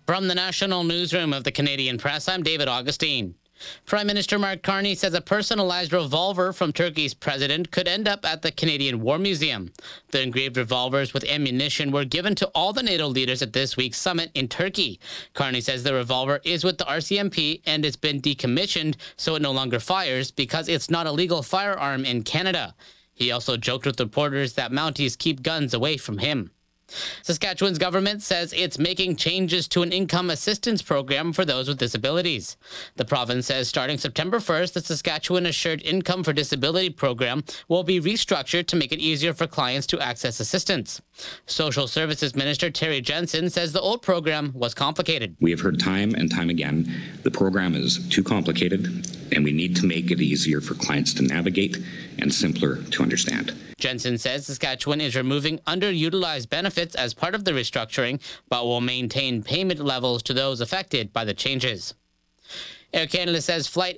From the National Newsroom of the Canadian Press, I'm David Augustine. Prime Minister Mark Carney says a personalized revolver from Turkey's president could end up at the Canadian War Museum. The engraved revolvers with ammunition were given to all the NATO leaders at this week's summit in Turkey. Carney says the revolver is with the RCMP and it's been decommissioned, so it no longer fires because it's not a legal firearm in Canada. He also joked with reporters that Mounties keep guns away from him. Saskatchewan's government says it's making changes to an income assistance program for those with disabilities. The province says starting September 1st, the Saskatchewan Assured Income for Disability program will be restructured to make it easier for clients to access assistance. Social Services Minister Terry Jensen says the old program was complicated. We have heard time and time again the program is too complicated and we need to make it easier for clients to navigate and simpler to understand. Jensen says Saskatchewan is removing underutilized benefits as part of the restructuring, but will maintain payment levels to those affected by the changes. Air Canada says flight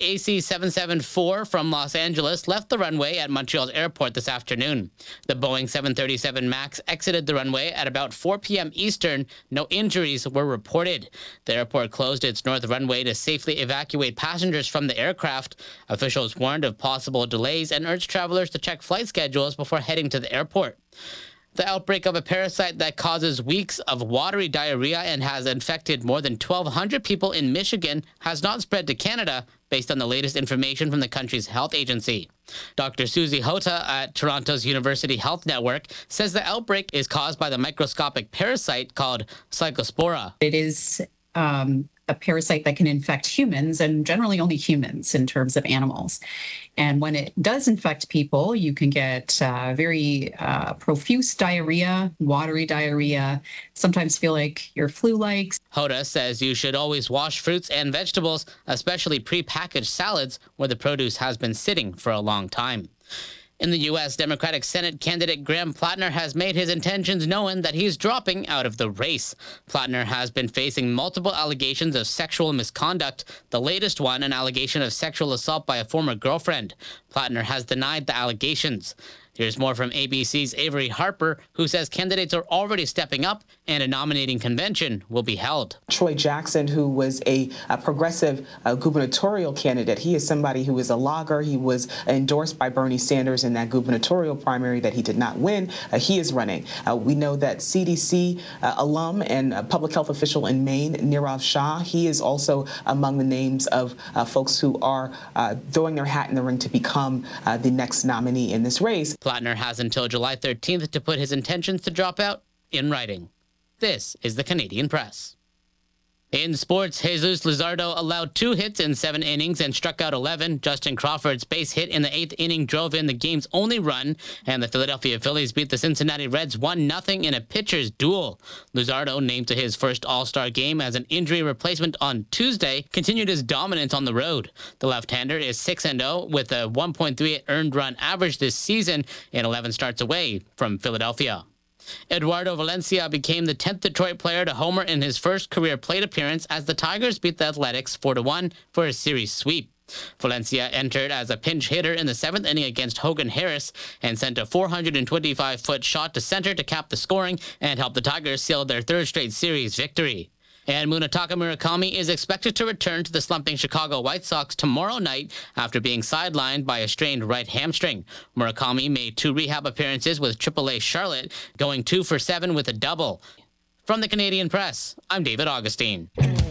AC774 from Los Angeles left the runway at Montreal's airport this afternoon. The Boeing 737 MAX exited the runway at about 4 p.m. Eastern. No injuries were reported. The airport closed its north runway to safely evacuate passengers from the aircraft. Officials warned of possible delays and urged travelers to check flight schedules before heading to the airport. The outbreak of a parasite that causes weeks of watery diarrhea and has infected more than 1,200 people in Michigan has not spread to Canada, based on the latest information from the country's health agency. Dr. Susie Hota at Toronto's University Health Network says the outbreak is caused by the microscopic parasite called Cyclospora. It is a parasite that can infect humans, and generally only humans in terms of animals. And when it does infect people, you can get very profuse diarrhea, watery diarrhea, sometimes feel like you're flu-like. Hoda says you should always wash fruits and vegetables, especially pre-packaged salads where the produce has been sitting for a long time. In the U.S., Democratic Senate candidate Graham Plattner has made his intentions known that he's dropping out of the race. Plattner has been facing multiple allegations of sexual misconduct, the latest one an allegation of sexual assault by a former girlfriend. Plattner has denied the allegations. Here's more from ABC's Avery Harper, who says candidates are already stepping up and a nominating convention will be held. Troy Jackson, who was a progressive gubernatorial candidate, he is somebody who is a logger. He was endorsed by Bernie Sanders in that gubernatorial primary that he did not win. He is running. We know that CDC alum and public health official in Maine, Nirav Shah, he is also among the names of folks who are throwing their hat in the ring to become the next nominee in this race. Plattner has until July 13th to put his intentions to drop out in writing. This is the Canadian Press. In sports, Jesus Luzardo allowed 2 hits in 7 innings and struck out 11. Justin Crawford's base hit in the 8th inning drove in the game's only run, and the Philadelphia Phillies beat the Cincinnati Reds 1-0 in a pitcher's duel. Luzardo, named to his first All-Star game as an injury replacement on Tuesday, continued his dominance on the road. The left-hander is 6-0 with a 1.38 earned run average this season in 11 starts away from Philadelphia. Eduardo Valencia became the 10th Detroit player to homer in his first career plate appearance as the Tigers beat the Athletics 4-1 for a series sweep. Valencia entered as a pinch hitter in the 7th inning against Hogan Harris and sent a 425-foot shot to center to cap the scoring and help the Tigers seal their 3rd straight series victory. And Munetaka Murakami is expected to return to the slumping Chicago White Sox tomorrow night after being sidelined by a strained right hamstring. Murakami made 2 rehab appearances with AAA Charlotte, going 2 for 7 with a double. From the Canadian Press, I'm David Augustine.